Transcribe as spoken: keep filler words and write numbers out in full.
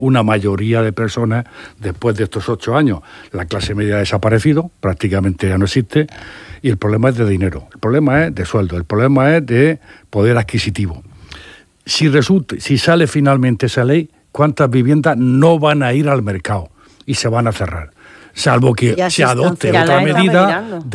una mayoría de personas, después de estos ocho años, la clase media ha desaparecido, prácticamente ya no existe, y el problema es de dinero, el problema es de sueldo, el problema es de poder adquisitivo. Si resulta, si sale finalmente esa ley, ¿cuántas viviendas no van a ir al mercado y se van a cerrar? Salvo que se adopte otra medida